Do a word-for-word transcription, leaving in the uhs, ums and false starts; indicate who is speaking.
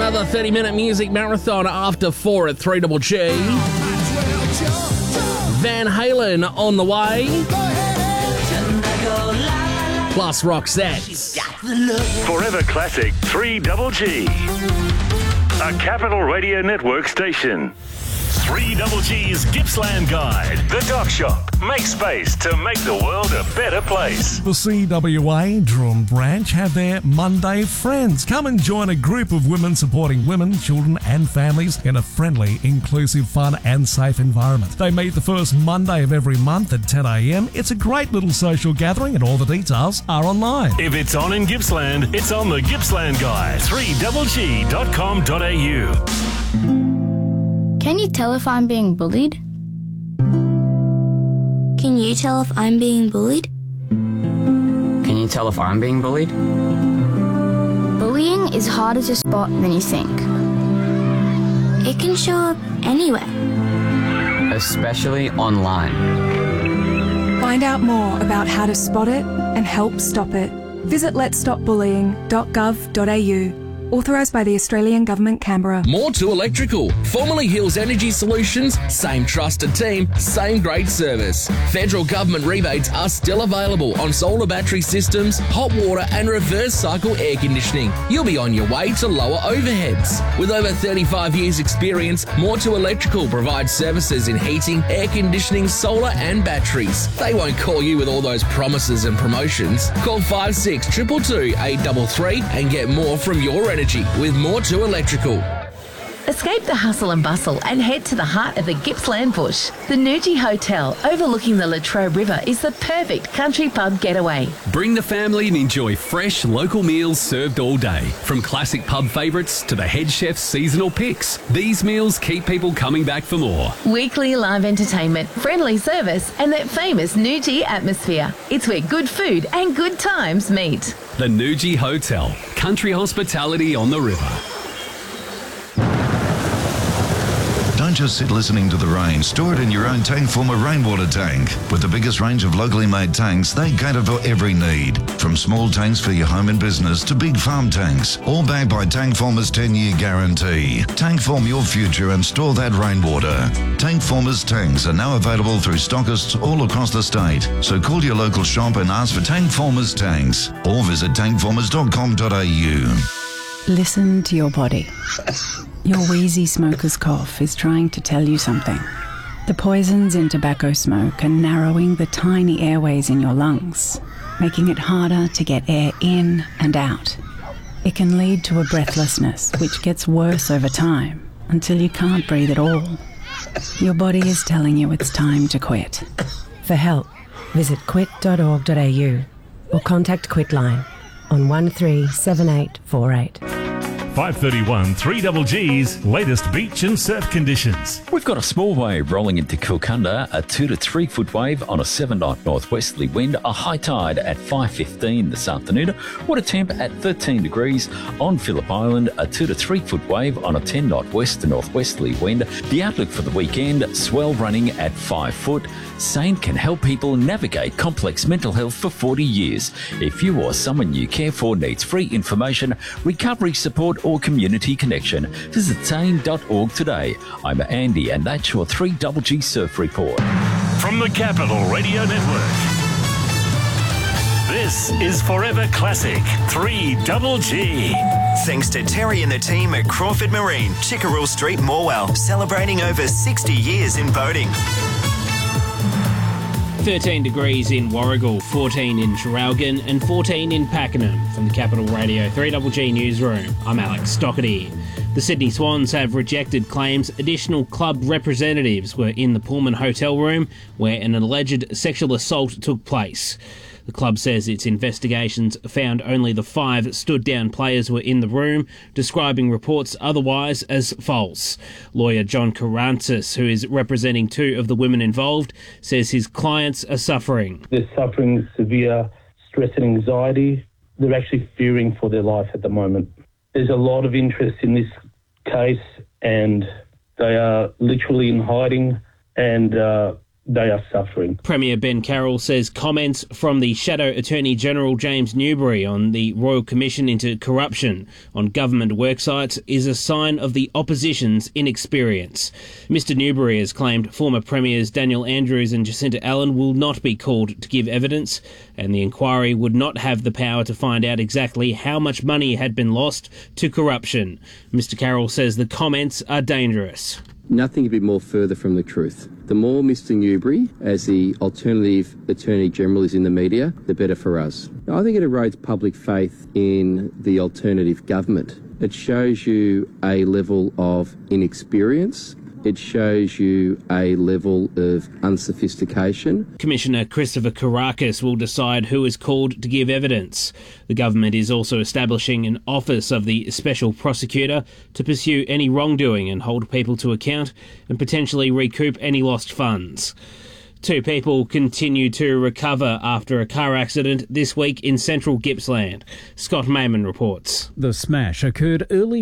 Speaker 1: Another thirty-minute music marathon after four at three Double G. Van Halen on the way. Plus Roxette.
Speaker 2: Forever Classic three Double G. A Capital Radio Network station. three Double G's Gippsland Guide. The Dock Shop. Make space to make the world a better place.
Speaker 3: The C W A Durham branch have their Monday Friends. Come and join a group of women supporting women, children and families in a friendly, inclusive, fun and safe environment. They meet the first Monday of every month at ten a.m. It's a great little social gathering and all the details are online.
Speaker 2: If it's on in Gippsland, it's on the Gippsland Guide. three double g dot com dot a u.
Speaker 4: Can you tell if I'm being bullied?
Speaker 5: Can you tell if I'm being bullied?
Speaker 6: Can you tell if I'm being bullied?
Speaker 4: Bullying is harder to spot than you think.
Speaker 5: It can show up anywhere.
Speaker 6: Especially online.
Speaker 7: Find out more about how to spot it and help stop it. Visit lets stop bullying dot gov dot a u. Authorised by the Australian Government, Canberra.
Speaker 1: More to Electrical. Formerly Hills Energy Solutions. Same trusted team. Same great service. Federal government rebates are still available on solar battery systems, hot water and reverse cycle air conditioning. You'll be on your way to lower overheads. With over thirty-five years experience, More to Electrical provides services in heating, air conditioning, solar and batteries. They won't call you with all those promises and promotions. Call five six two two two eight three three and get more from your energy with More to Electrical.
Speaker 8: Escape the hustle and bustle and head to the heart of the Gippsland bush. The Nuji Hotel, overlooking the Latrobe River, is the perfect country pub getaway.
Speaker 9: Bring the family and enjoy fresh local meals served all day. From classic pub favourites to the head chef's seasonal picks, these meals keep people coming back for more.
Speaker 8: Weekly live entertainment, friendly service and that famous Nuji atmosphere. It's where good food and good times meet.
Speaker 9: The Nuji Hotel, country hospitality on the river.
Speaker 10: Don't just sit listening to the rain. Store it in your own Tankformer rainwater tank. With the biggest range of locally made tanks, they cater for every need. From small tanks for your home and business to big farm tanks. All backed by Tankformer's ten-year guarantee. Tankform your future and store that rainwater. Tankformer's tanks are now available through stockists all across the state. So call your local shop and ask for Tankformer's tanks. Or visit tankformers dot com dot a u.
Speaker 11: Listen to your body. Your wheezy smoker's cough is trying to tell you something. The poisons in tobacco smoke are narrowing the tiny airways in your lungs, making it harder to get air in and out. It can lead to a breathlessness, which gets worse over time, until you can't breathe at all. Your body is telling you it's time to quit.
Speaker 12: For help, visit quit dot org dot a u or contact Quitline on one three seven eight four eight.
Speaker 2: five thirty-one three Double G's latest beach and surf conditions.
Speaker 13: We've got a small wave rolling into Kilcunda, a two to three foot wave on a seven knot northwesterly wind, a high tide at five fifteen this afternoon, water temp at thirteen degrees. On Phillip Island, a two to three foot wave on a ten knot west to northwesterly wind. The outlook for the weekend, swell running at five foot. Saint can help people navigate complex mental health for forty years. If you or someone you care for needs free information, recovery support or community connection, visit sane dot org today. I'm Andy and that's your three Double G Surf Report.
Speaker 2: From the Capital Radio Network, this is Forever Classic three Double G.
Speaker 14: Thanks to Terry and the team at Crawford Marine, Chickerell Street, Morwell, celebrating over sixty years in boating.
Speaker 15: thirteen degrees in Warragul, fourteen in Traralgon and fourteen in Pakenham. From the Capital Radio three Double G Newsroom, I'm Alex Stockerty. The Sydney Swans have rejected claims additional club representatives were in the Pullman hotel room where an alleged sexual assault took place. The club says its investigations found only the five stood-down players were in the room, describing reports otherwise as false. Lawyer John Karantzis, who is representing two of the women involved, says his clients are suffering.
Speaker 16: They're suffering severe stress and anxiety. They're actually fearing for their life at the moment. There's a lot of interest in this case and they are literally in hiding and uh, they are suffering.
Speaker 15: Premier Ben Carroll says comments from the Shadow Attorney-General James Newbury on the Royal Commission into corruption on government worksites is a sign of the opposition's inexperience. Mister Newbury has claimed former Premiers Daniel Andrews and Jacinta Allen will not be called to give evidence, and the inquiry would not have the power to find out exactly how much money had been lost to corruption. Mister Carroll says the comments are dangerous.
Speaker 17: Nothing could be more further from the truth. The more Mister Newbury, as the alternative Attorney-General, is in the media, the better for us. I think it erodes public faith in the alternative government. It shows you a level of inexperience. It shows you a level of unsophistication.
Speaker 15: Commissioner Christopher Kourakis will decide who is called to give evidence. The government is also establishing an office of the Special Prosecutor to pursue any wrongdoing and hold people to account and potentially recoup any lost funds. Two people continue to recover after a car accident this week in central Gippsland. Scott Mayman reports.
Speaker 18: The smash occurred early